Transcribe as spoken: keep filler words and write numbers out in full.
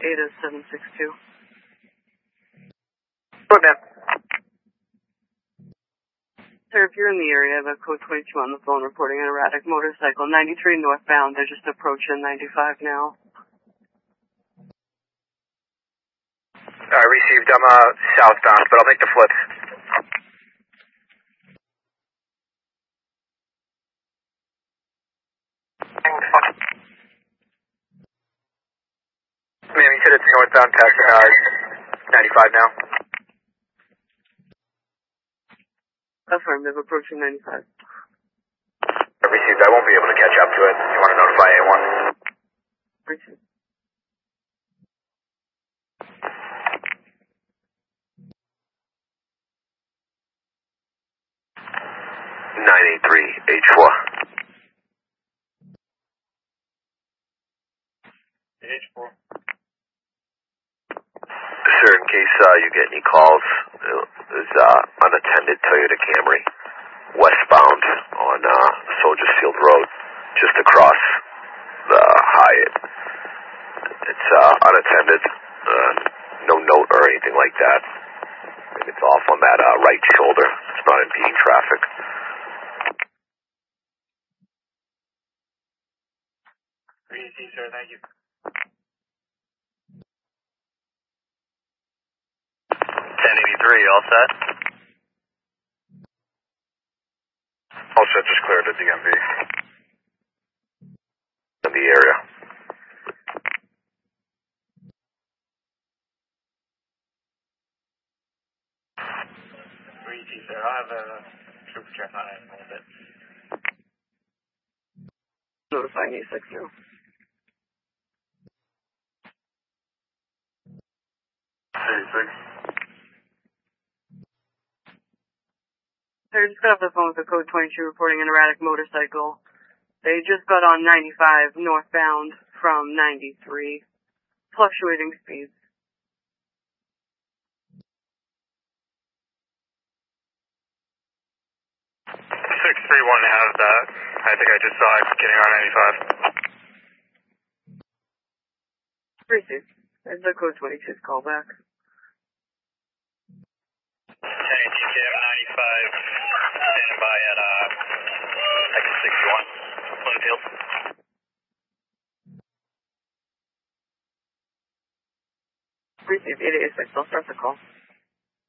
Ada seven six two. Good, man. Sir, if you're in the area, I have a code twenty-two on the phone reporting an erratic motorcycle. ninety-three northbound. They're just approaching ninety-five now. I received. I'm uh, southbound, but I'll make the flip. Ma'am, you said it's northbound passing uh, ninety-five now. Affirmative, approaching ninety-five. I received. I won't be able to catch up to it. You want to notify A one? Received. nine eight three H four. H four. Sir, in case uh, you get any calls, there's uh, unattended Toyota Camry westbound on uh, Soldiers Field Road, just across the Hyatt. It's uh, unattended, uh, no note or anything like that. I think it's off on that uh, right shoulder. It's not impeding traffic. Easy, sir. Thank you. ten eighty-three, all set? All set, just cleared the D M V. In the area. Easy, sir. I'll have a troop check on it in a little bit. Notifying A six now. eighty-six. Sir, just got off the phone with the code twenty-two reporting an erratic motorcycle. They just got on ninety-five northbound from ninety-three. Fluctuating speeds. six three one has that. I think I just saw it getting on ninety-five. Received. There's the code twenty-two's callback. ten eighteen K M ninety-five, standing by at uh, exit sixty-one, Linfield. Received. eight eight six. I'll start the call.